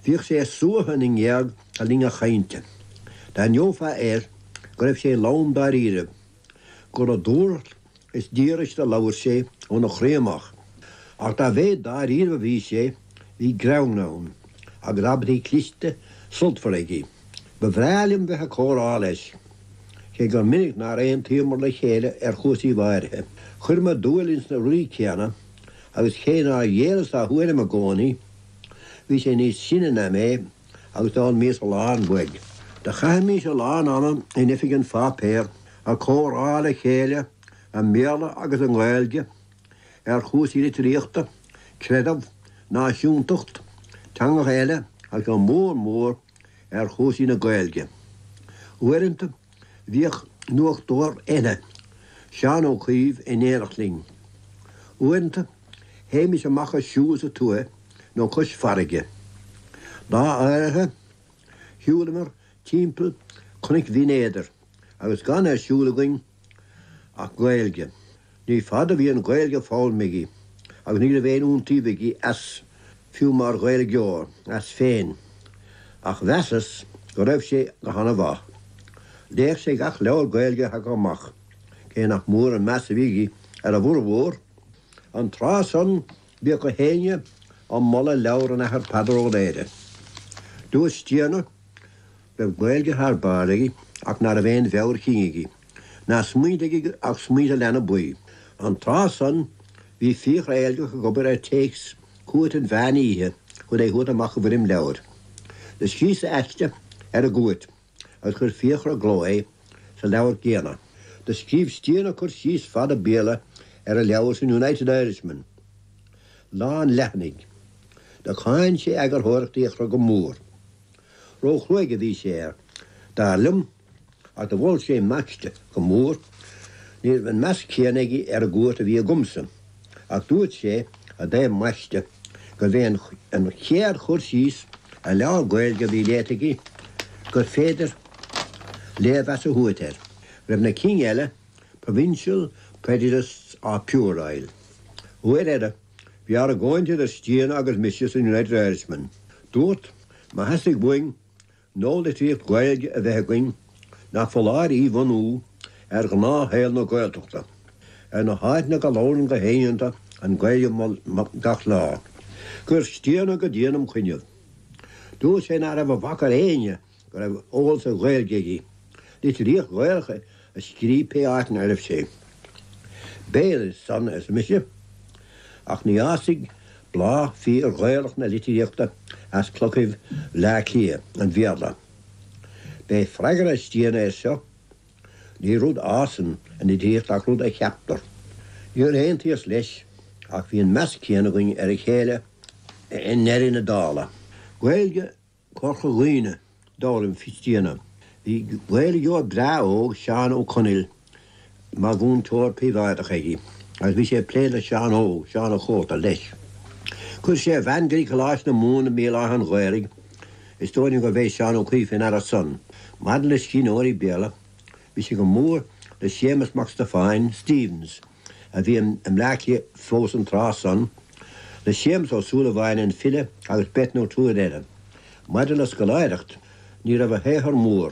Bhíoh sé suathan in gheag a lín a chainte. Tá neofa go raibh sé lán dar íre. Gur a dúr is díris de labhar sé ó na chréamach. Ach tá bhéh dar íre bhí sé, hí grawnán, ag rabdaí cliste sultfareigi. Bevrálim bheith a córá leis. Ché gur minic ná réon tíomar le chéile chusí bhairthe. Chur mar dúilins na rí ceanna, agus ché ná dhéras a thuaire a gcónaí, hí sé níos sinne na mé agus dá mís a lán buig. De chaimí se lán anam in ifigin fápéir a córá le chéile a méla agus an ghilge chusí litríochta, credamh náisiúntacht, teanga chéile agus an mór chusí na ghilge. Uairinta bhíoh nuachtóir ine, sean ó chuomh in éireachling. Uairinta héimi se macha siús a tue nó chus farige. Dá áirithe hiúlamar timppel chunig bhínéidir, agus gan siúlagain ach ghilge. Ní fada bhí an ghilge fáil migi, agus ní a bhéon úntíbigi as fiú mar ghilgeor, as féin. Ach vesas go raibh sé go hana bhá. Léir sé gach leabhar ghilge ha go mach, cé nach mór an measa bhigi ar a bhór. An trásan bhí go héine an molla leabhar an achar padar ó réide. Dús tíana bheith ghilge haar bálaigi ach nar a bhéon bheabhar chinigi. Na smuointeigi ach smuointe lena buí. An trásan bhí fíoch réilge go gobar téics cuat an bheaníthe chud é thuair amach go bhfuirim leabhar. De skís eiste a gúit, agus chur fíochar a glóé sa leabhar géana. De scríb stíana chur síos fada béla a leabhar san United Irishmen. Lán leithnig. De cháin sé agar thuirachtaíochra go mór. Ró chluige bhí sé dá lim ach do bhil sé meiste go mór, níor an meas céanaigi a gúit a bhí a gumsa. Ach dúit sé a dé meiste go bhé an chéad chur síos a leabhar ghilge bhí léiteigi gur féidir léamheas a thuaiteir. Raibh na king eile Provincial Prejudice á Puerile. Uair éire, bhí ar a gáinte ar stíana agus misisios in United Irishmen. Dúirt, má heastig buing, nó le tríocht ghilge a bheith goin, nach foláir í bhanú ar go ná héal na ghilteachta. Ar na háitna go lárin go héanta an ghilge gach lá. Gur stíana go déanam chuinneamh. Dú sé ná raibh a bhacar éine go raibh óil sa ghilgeigi. Dit ríoch ghilge a scríb pe áitin aribh sé. Béal is san is miise, ach ní ásig blá fí ar ghilach na litíochta as clocibh le clia an bhearla. Bé freigar a stíana seo, ní rúd ásan an i dtíocht ach rúd a cheaptar. Níor héontíos leis ach bhí an meas céanagain ar a chéile in nerin na dála. Ghilge corcha ghuine dálim fi stíana. Bhí ghilge jo bra óg Seán ó Conil má gún tóir píháidach éigi. Agus bhí sé pléile Seán ó chóta leis. Chur sé bheangaí choláis na múna míle an ghairig, is tóirn go bhéh Seán ó Cuífin ar a son. Mad le cín óirí béla, bhí sé go mór le Séamus Mac Stevens, a bhí am leachí fós an trásan, le Séamus ó súla bhain an file agus bet nó túir éire. Maidir le scoláireacht, ní raibh a héthar mór.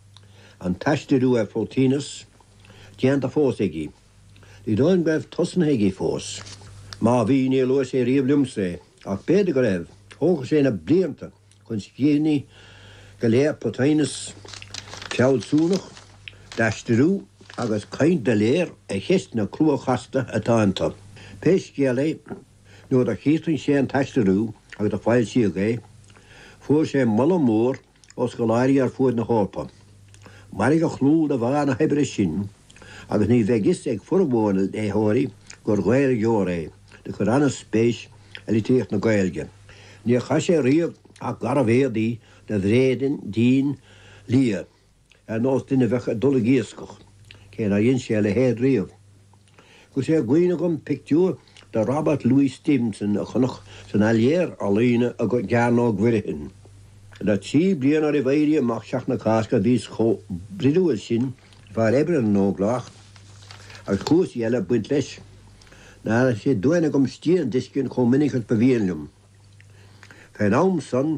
An taisteú a fótínas, déanta fós éigi. Ní dóin bheith tosan éigi fós. Má bhí ní luas sé riamh lumsé, ach béidir go raibh, thóga sé na blianta, chun scíní go léir protéinas ceallsúnach, taisteú agus caint de léir a cheist na clúachasta atánta. Péis géala, nuair a chéitrin sé an taisteú agus a fáil siagé, fuair sé molla mór os go láirí ar fuair na hórpa. Marig a chlúd a bhán a hebre sin, agus ní bheith ag furbónil é hóirí gur ghil georé, de chur anna spéis a lítíocht na ghilge. Ní a cha sé riamh ach gar a bhéadaí de bhréidir dín lia, ar nós duine bheith a dul géascach, cé na dhéon sé le héad riamh. Go sé gcuoine gom pictiúr de Robert Louis Stevenson a chunach san alléir a líine a go gearná ghuiirihin. Da tí blian ar I bhéirí amach seach na casca dís cho bridúil sin bhar ebre an nóglach agus chús eile buint leis. Na sé duine gom stían discin cho minic bevílium. Fein am son